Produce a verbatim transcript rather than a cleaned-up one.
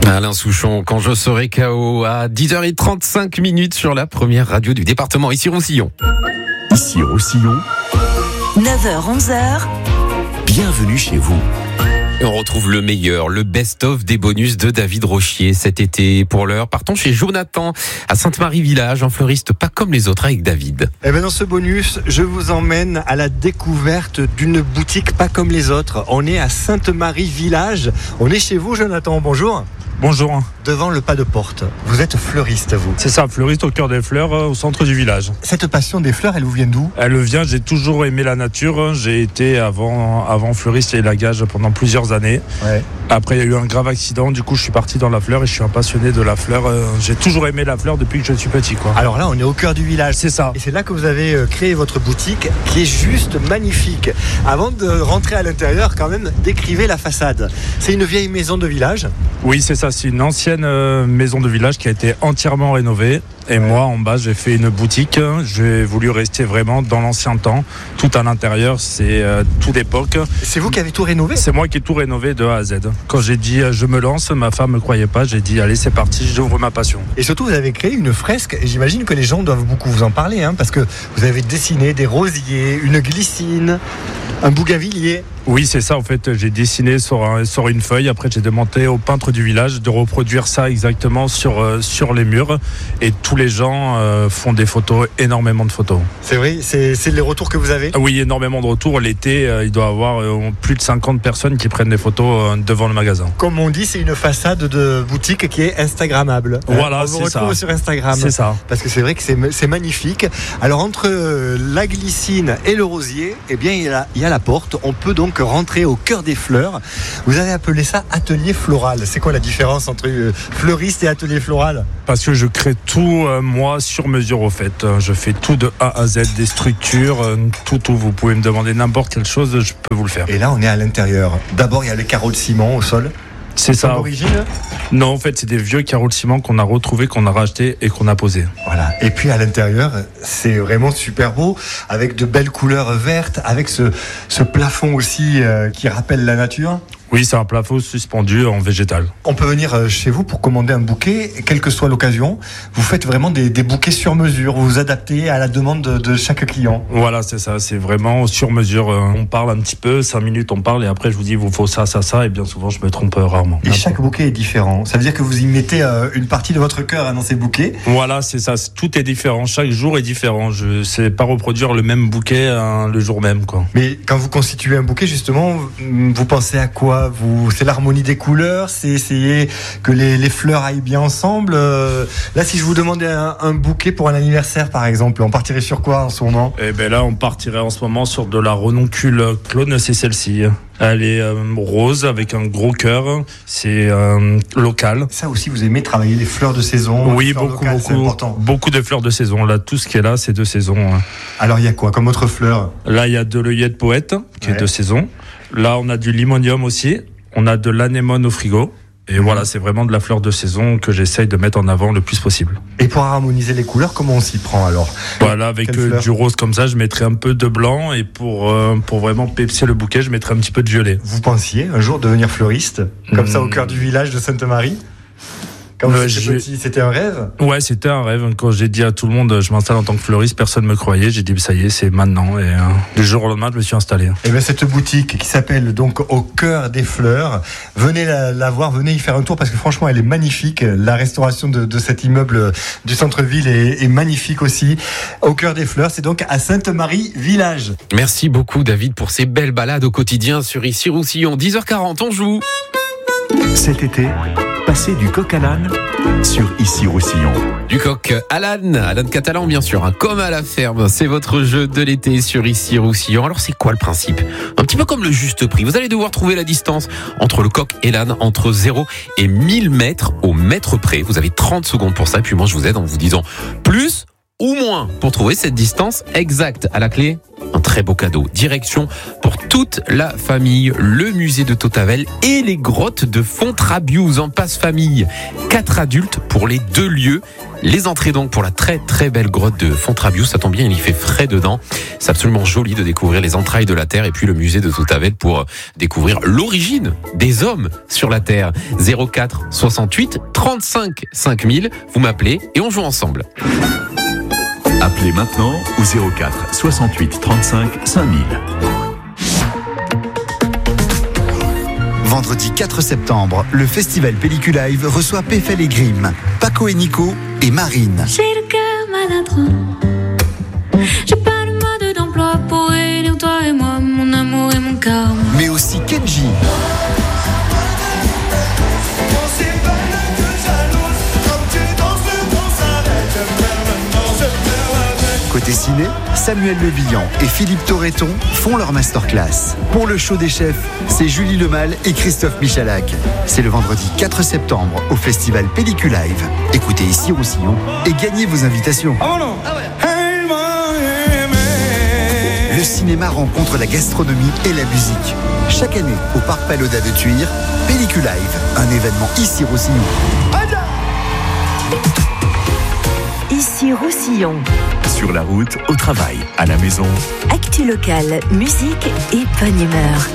Alain Souchon, quand je serai K O à dix heures trente-cinq minutes sur la première radio du département, ici Roussillon. Ici Roussillon, neuf heures onze heures. Bienvenue chez vous. Et on retrouve le meilleur, le best-of des bonus de David Rochier cet été. Pour l'heure, partons chez Jonathan à Sainte-Marie-Village, un fleuriste pas comme les autres avec David. Et bien dans ce bonus, je vous emmène à la découverte d'une boutique pas comme les autres. On est à Sainte-Marie-Village. On est chez vous, Jonathan. Bonjour. Bonjour. Devant le pas de porte, vous êtes fleuriste, vous. C'est ça, fleuriste au cœur des fleurs, au centre du village. Cette passion des fleurs, elle vous vient d'où ? Elle vient, j'ai toujours aimé la nature. J'ai été avant, avant fleuriste et élagage pendant plusieurs années. Ouais. Après, il y a eu un grave accident. Du coup, je suis parti dans la fleur et je suis un passionné de la fleur. J'ai toujours aimé la fleur depuis que je suis petit, quoi. Alors là, on est au cœur du village. C'est ça. Et c'est là que vous avez créé votre boutique qui est juste magnifique. Avant de rentrer à l'intérieur, quand même, décrivez la façade. C'est une vieille maison de village ? Oui, c'est ça. C'est une ancienne maison de village qui a été entièrement rénovée. Et moi, en bas, j'ai fait une boutique. J'ai voulu rester vraiment dans l'ancien temps. Tout à l'intérieur, c'est euh, tout d'époque. C'est vous qui avez tout rénové ? C'est moi qui ai tout rénové de A à Z. Quand j'ai dit euh, je me lance, ma femme ne me croyait pas. J'ai dit allez, c'est parti, j'ouvre ma passion. Et surtout, vous avez créé une fresque. Et j'imagine que les gens doivent beaucoup vous en parler, hein, parce que vous avez dessiné des rosiers, une glycine, un bougainvillier. Oui, c'est ça. En fait, j'ai dessiné sur, un, sur une feuille. Après, j'ai demandé au peintre du village de reproduire ça exactement sur, euh, sur les murs. Et tous les gens euh, font des photos, énormément de photos. C'est vrai, c'est, c'est les retours que vous avez ? Oui, énormément de retours. L'été, euh, il doit y avoir euh, plus de cinquante personnes qui prennent des photos euh, devant le magasin. Comme on dit, c'est une façade de boutique qui est instagrammable. Voilà, on vous c'est retrouve ça. sur Instagram. C'est ça. Parce que c'est vrai que c'est, c'est magnifique. Alors, entre la glycine et le rosier, eh bien, il y a, il y a la porte. On peut donc rentrer au cœur des fleurs. Vous avez appelé ça atelier floral. C'est quoi la différence entre fleuriste et atelier floral ? Parce que je crée tout, euh, moi, sur mesure, au fait. Je fais tout de A à Z, des structures, euh, tout, tout. Vous pouvez me demander n'importe quelle chose, je peux vous le faire. Et là, on est à l'intérieur. D'abord, il y a les carreaux de ciment au sol. C'est ça. D'origine ? Non, en fait, c'est des vieux carreaux de ciment qu'on a retrouvés, qu'on a rachetés et qu'on a posés. Voilà. Et puis à l'intérieur, c'est vraiment super beau, avec de belles couleurs vertes, avec ce, ce plafond aussi euh, qui rappelle la nature. Oui, c'est un plafond suspendu en végétal. On peut venir chez vous pour commander un bouquet, quelle que soit l'occasion. Vous faites vraiment des, des bouquets sur mesure, vous vous adaptez à la demande de, de chaque client. Voilà, c'est ça, c'est vraiment sur mesure. On parle un petit peu, cinq minutes on parle et après je vous dis il vous faut ça, ça, ça et bien souvent je me trompe rarement. Et chaque bouquet est différent. Ça veut dire que vous y mettez euh, une partie de votre cœur dans ces bouquets. Voilà, c'est ça, tout est différent, chaque jour est différent. Je sais pas reproduire le même bouquet hein, le jour même, quoi. Mais quand vous constituez un bouquet, justement, vous pensez à quoi ? Vous, c'est l'harmonie des couleurs, c'est essayer que les, les fleurs aillent bien ensemble. Euh, là, si je vous demandais un, un bouquet pour un anniversaire, par exemple, on partirait sur quoi en ce moment ? Eh ben là, on partirait en ce moment sur de la renoncule clone, c'est celle-ci. Elle est euh, rose avec un gros cœur, c'est euh, local. Ça aussi, vous aimez travailler les fleurs de saison ? Oui, les fleurs beaucoup, locales, c'est beaucoup, important. beaucoup de fleurs de saison. Là, tout ce qui est là, c'est de saison. Alors, il y a quoi comme autre fleur ? Là, il y a de l'œillette poète, qui ouais. est de saison. Là, on a du limonium aussi. On a de l'anémone au frigo. Et mmh. voilà, c'est vraiment de la fleur de saison que j'essaye de mettre en avant le plus possible. Et pour harmoniser les couleurs, comment on s'y prend alors ? Voilà, avec euh, du rose comme ça, je mettrai un peu de blanc. Et pour, euh, pour vraiment pepser le bouquet, je mettrai un petit peu de violet. Vous pensiez un jour devenir fleuriste, comme mmh. ça au cœur du village de Sainte-Marie ? Quand vous étiez petit, c'était un rêve ? Ouais, c'était un rêve. Quand j'ai dit à tout le monde, je m'installe en tant que fleuriste, personne ne me croyait. J'ai dit, ça y est, c'est maintenant. Et euh, du jour au lendemain, je me suis installé. Et bien, cette boutique qui s'appelle donc Au cœur des fleurs, venez la, la voir, venez y faire un tour parce que franchement, elle est magnifique. La restauration de, de cet immeuble du centre-ville est, est magnifique aussi. Au cœur des fleurs, c'est donc à Sainte-Marie-Village. Merci beaucoup, David, pour ces belles balades au quotidien sur Ici Roussillon. dix heures quarante, on joue. Cet été, passez du coq à l'âne sur Ici Roussillon. Du coq à l'âne, à l'âne catalan bien sûr, hein, comme à la ferme. C'est votre jeu de l'été sur Ici Roussillon. Alors c'est quoi le principe ? Un petit peu comme le juste prix. Vous allez devoir trouver la distance entre le coq et l'âne, entre zéro et mille mètres au mètre près. Vous avez trente secondes pour ça. Puis moi je vous aide en vous disant plus ou moins pour trouver cette distance exacte. À la clé, un très beau cadeau. Direction pour toute la famille, le musée de Tautavel et les grottes de Fontrabious en passe famille. Quatre adultes pour les deux lieux Les entrées donc pour la très très belle grotte de Fontrabiou, ça tombe bien, il y fait frais dedans. C'est absolument joli de découvrir les entrailles de la Terre et puis le musée de Toutavel pour découvrir l'origine des hommes sur la Terre. zéro quatre soixante-huit trente-cinq cinq mille, vous m'appelez et on joue ensemble. Appelez maintenant au zéro quatre soixante-huit trente-cinq cinq mille. Vendredi quatre septembre, le festival Pellicule Live reçoit Péfel et Grimm, Paco et Nico et Marine. J'ai le cœur maladroit. J'ai pas le mode d'emploi pour élire toi et moi, mon amour et mon karma. Mais aussi Kenji. Côté ciné, Samuel Le Bihan et Philippe Torreton font leur masterclass. Pour le show des chefs, c'est Julie Lemal et Christophe Michalak. C'est le vendredi quatre septembre au festival Pellicule Live. Écoutez ici Roussillon et gagnez vos invitations. Le cinéma rencontre la gastronomie et la musique. Chaque année, au Parc Pagoda de Tuire, Pellicule Live, un événement ici Roussillon. Ici Roussillon. Sur la route, au travail, à la maison. Actu locale, musique et bonne humeur.